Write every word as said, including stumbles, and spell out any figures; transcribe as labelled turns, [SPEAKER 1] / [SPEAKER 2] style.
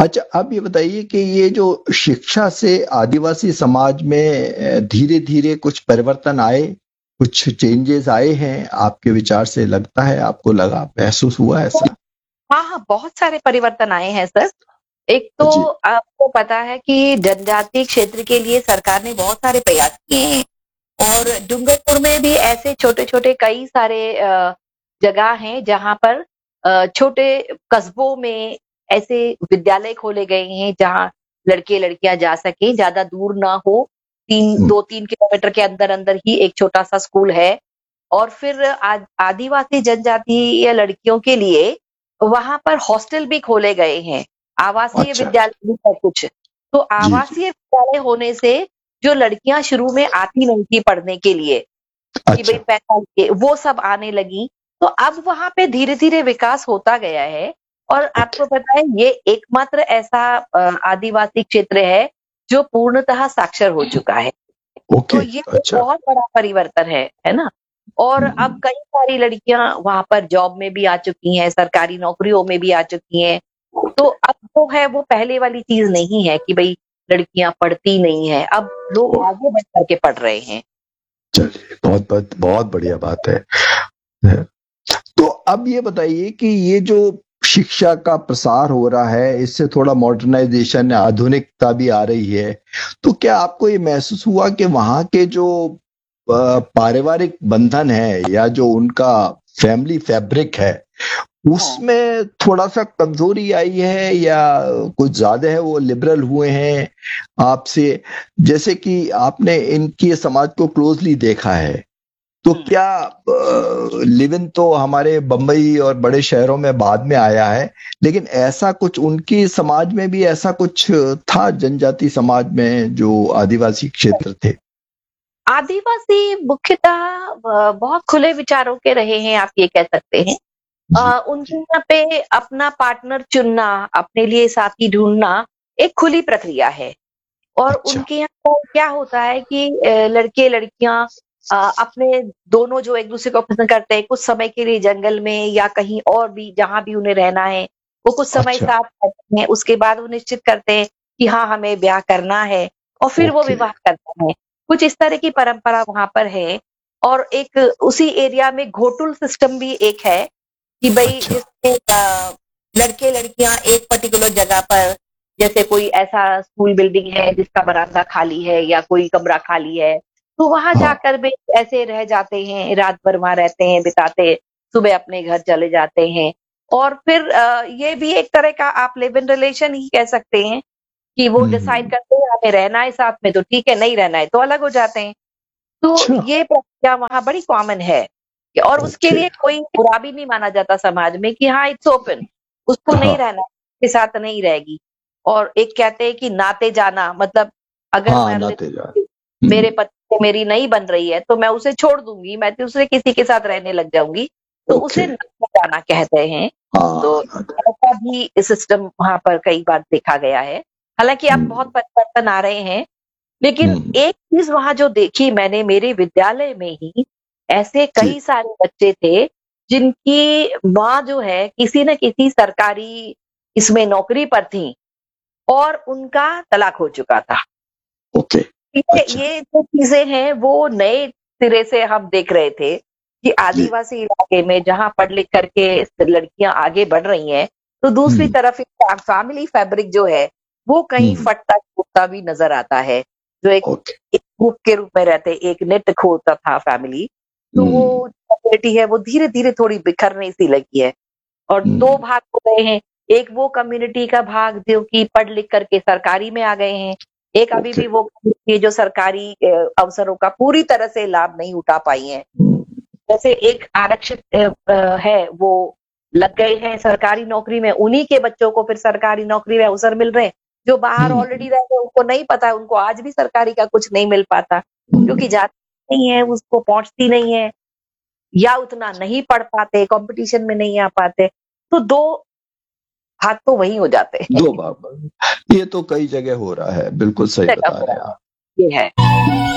[SPEAKER 1] अच्छा, आप ये बताइए कि ये जो शिक्षा से आदिवासी समाज में धीरे-धीरे कुछ परिवर्तन आए, कुछ चेंजेस आए हैं, आपके विचार से लगता है, आपको लगा, महसूस हुआ
[SPEAKER 2] तो
[SPEAKER 1] ऐसा?
[SPEAKER 2] हाँ, हाँ, बहुत सारे परिवर्तन आए हैं सर। एक तो
[SPEAKER 1] जी।
[SPEAKER 2] आपको पता है कि जनजातीय क्षेत्र के लिए सरकार ने बहुत सारे प्रयास किए हैं और डूंगरपुर में भी ऐसे छोटे-छोटे कई सारे अ, जगह हैं जहाँ पर अ, छोटे कस्बों में ऐसे विद्यालय खोले गए हैं जहाँ लड़के-लड़कियाँ जा सकें, ज़्यादा दूर ना हो। तीन
[SPEAKER 1] हुँ,
[SPEAKER 2] दो तीन किलोमीटर के अंदर-अंदर ही एक छोटा-सा स्कूल है और फिर आद आदिवासी जनजातीय लड़कियों के लिए वहाँ पर हॉस्टल भी खोले गए हैं, आवासीय
[SPEAKER 1] अच्छा, अच्छा।
[SPEAKER 2] विद्यालय भी है कुछ। तो
[SPEAKER 1] जी, जी।
[SPEAKER 2] आवासीय विद्यालय होने से जो लड़कियाँ शुरू में आती नहीं थी पढ़ने के लिए, कि भई
[SPEAKER 1] अच्छा,
[SPEAKER 2] पैसा ये वो सब आने लगी। तो अब वहाँ पे धीरे-धीरे विकास होता गया है और
[SPEAKER 1] ओके,
[SPEAKER 2] आपको पता है ये एकमात्र ऐसा अ, आदिवासी क्षेत्र है जो पूर्णतः साक्षर हो चुका है। तो
[SPEAKER 1] ओके,
[SPEAKER 2] ये एक
[SPEAKER 1] अच्छा।
[SPEAKER 2] बहुत बड़ा परिवर्तन है, है ना? और
[SPEAKER 1] हुँ,
[SPEAKER 2] अब
[SPEAKER 1] हुँ।
[SPEAKER 2] कई सारी लड़कियाँ वहाँ पर जॉब में भी आ चुकी हैं, सरकारी नौकरियों में भी आ चुकी हैं। तो अब जो है वो पहले वाली चीज़ नहीं है कि भई लड़कियाँ पढ़ती नहीं हैं, अब लोग
[SPEAKER 1] ओ
[SPEAKER 2] आगे बढ़ कर के पढ़ रहे हैं।
[SPEAKER 1] चलिए, बहुत-बहुत बहुत बढ़िया बात है। है। तो अब ये बताइए कि ये जो शिक्षा का प्रसार हो रहा है, इससे थोड़ा मॉडर्नाइज़ेशन, आधुनिकता भी आ रही है। तो क्या आपको ये महसूस हुआ कि वहाँ के जो अ, पारिवारिक बंधन है या जो उनका फैमिली फैब्रिक है,
[SPEAKER 2] हाँ।
[SPEAKER 1] उसमें थोड़ा-सा कमज़ोरी आई है या कुछ ज़्यादा है वो लिबरल हुए हैं आपसे? जैसे कि आपने इनकी समाज को क्लोज़ली देखा है। तो
[SPEAKER 2] हुँ।
[SPEAKER 1] क्या अ, लिव इन तो हमारे बम्बई और बड़े शहरों में बाद में आया है, लेकिन ऐसा कुछ उनकी समाज में भी ऐसा कुछ था जनजाति समाज में जो आदिवासी क्षेत्र थे?
[SPEAKER 2] आदिवासी मुख्यतः ब बहुत खुले विचारों के रहे हैं, आप ये कह सकते हैं।
[SPEAKER 1] जी,
[SPEAKER 2] अ, उनके
[SPEAKER 1] जी।
[SPEAKER 2] यहाँ पे अपना पार्टनर चुनना, अपने लिए साथी ढूँढना एक खुली प्रक्रिया है। और
[SPEAKER 1] अच्छा,
[SPEAKER 2] उनके यहाँ पर क्या होता है कि अ, लड़के-लड़कियाँ अ, अपने दोनों जो एक-दूसरे को पसंद करते हैं, कुछ समय के लिए जंगल में या कहीं और भी जहाँ भी उन्हें रहना है, वो कुछ समय
[SPEAKER 1] अच्छा,
[SPEAKER 2] साथ रहते हैं। उसके बाद वो निश्चित करते हैं कि हाँ, हमें ब्याह करना है और फिर वो
[SPEAKER 1] ओके।
[SPEAKER 2] विवाह करते हैं। कुछ इस तरह की परंपरा वहाँ पर है और एक उसी एरिया में घोटुल सिस्टम भी एक है कि भई
[SPEAKER 1] अच्छा,
[SPEAKER 2] जिसमें अ, लड़के-लड़कियाँ एक पर्टिकुलर जगह पर जैसे कोई ऐसा स्कूल बिल्डिंग है जिसका बरामदा खाली है या कोई कमरा खाली है, तो वहाँ
[SPEAKER 1] हाँ,
[SPEAKER 2] जाकर भी ऐसे रह जाते हैं, रात भर वहाँ रहते हैं, बिताते, सुबह अपने घर चले जाते हैं। और फिर अ, ये भी एक तरह का आप लिव इन रिलेशन ही कह सकते हैं कि वो
[SPEAKER 1] हुँ,
[SPEAKER 2] डिसाइड
[SPEAKER 1] हुँ।
[SPEAKER 2] करते हैं हमें रहना है साथ में तो ठीक है, नहीं रहना है तो अलग हो जाते हैं। तो
[SPEAKER 1] अच्छा,
[SPEAKER 2] ये प्रक्रिया वहाँ बड़ी कॉमन है कि और उसके
[SPEAKER 1] ओके।
[SPEAKER 2] लिए कोई बुरा भी नहीं माना जाता समाज में कि हाँ, इट्स ओपन, उसको नहीं
[SPEAKER 1] हाँ,
[SPEAKER 2] रहना, उसके साथ नहीं रहेगी। और एक कहते हैं कि नाते जाना मतलब अगर
[SPEAKER 1] हाँ,
[SPEAKER 2] मान
[SPEAKER 1] नाते जान।
[SPEAKER 2] लीजिए मेरे
[SPEAKER 1] हुँ,
[SPEAKER 2] पति से मेरी नहीं बन रही है, तो मैं उसे छोड़ दूँगी, मैं दूसरे किसी के साथ रहने लग जाऊँगी, तो
[SPEAKER 1] ओके।
[SPEAKER 2] उसे नाते जाना कहते हैं। तो
[SPEAKER 1] हाँ, नाते
[SPEAKER 2] ऐसा भी सिस्टम वहाँ पर कई बार देखा गया है। हालाँकि अब बहुत
[SPEAKER 1] हुँ,
[SPEAKER 2] परिवर्तन आ रहे हैं लेकिन
[SPEAKER 1] हुँ,
[SPEAKER 2] एक चीज़ वहाँ जो देखी मैंने मेरे विद्यालय में ही, ऐसे
[SPEAKER 1] जी,
[SPEAKER 2] कई सारे बच्चे थे, जिनकी माँ जो है किसी न किसी सरकारी इसमें नौकरी पर थीं और उनका तलाक हो चुका था।
[SPEAKER 1] ओके,
[SPEAKER 2] ये
[SPEAKER 1] अच्छा।
[SPEAKER 2] ये जो चीज़ें हैं वो नए सिरे से हम देख रहे थे कि
[SPEAKER 1] जी,
[SPEAKER 2] आदिवासी इलाके में जहाँ पढ़ लिख करके लड़कियाँ आगे बढ़ रही हैं, तो दूसरी
[SPEAKER 1] हुँ,
[SPEAKER 2] तरफ एक फैमिली फैब्रिक जो है, वो कहीं
[SPEAKER 1] हुँ,
[SPEAKER 2] फटता-फूटता भी नज़र आता है। जो एक
[SPEAKER 1] ओके।
[SPEAKER 2] एक ग्रुप के रूप में रहते, एक नेट होता था फैमिली, तो
[SPEAKER 1] हुँ,
[SPEAKER 2] वो कम्युनिटी है वो धीरे-धीरे थोड़ी बिखरने सी लगी है और दो
[SPEAKER 1] हुँ,
[SPEAKER 2] भाग हो गए हैं। एक वो कम्युनिटी का भाग जो कि पढ़ लिख करके सरकारी में आ गए हैं, एक अभी
[SPEAKER 1] ओके।
[SPEAKER 2] भी वो कम्युनिटी है जो सरकारी अ, अवसरों का पूरी तरह से लाभ नहीं उठा पाई है।
[SPEAKER 1] हुँ,
[SPEAKER 2] जैसे एक आरक्षित अ अ, है वो लग गए हैं सरकारी नौकरी में, उन्हीं के बच्चों को फिर सरकारी नौकरी में अवसर मिल रहे हैं। जो बाहर
[SPEAKER 1] हुँ,
[SPEAKER 2] ऑलरेडी रह गए उनको नहीं पता है, उनको आज भी सरकारी का कुछ नहीं मिल पाता, क्योंकि
[SPEAKER 1] हुँ,
[SPEAKER 2] जाती नहीं है, उसको पहुँचती नहीं है या उतना नहीं पढ़ पाते, कॉम्पिटिशन में नहीं आ पाते। तो दो हाथ तो वहीं हो जाते हैं।
[SPEAKER 1] दो बार ये तो कई जगह हो रहा है, बिल्कुल सही
[SPEAKER 2] जगह
[SPEAKER 1] बता
[SPEAKER 2] हो
[SPEAKER 1] रहे हैं
[SPEAKER 2] रहा
[SPEAKER 1] आप।
[SPEAKER 2] है। ये है।